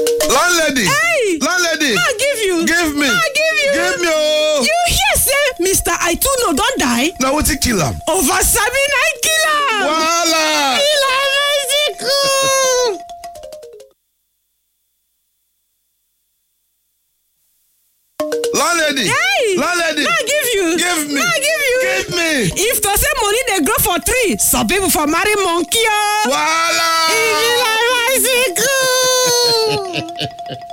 Landlady. Hey! Landlady. I give you. Give me. I give you. Give me oh. You hear say Mr. Aituno don die? Now what kill am? Over 79 kill am. Wahala. Kill am Mexico. Landlady. Hey! Landlady. I give you. Give me. I give you. Give me. If to say money dey grow for tree, some people for marry monkey oh. Wahala. Kill am Mexico.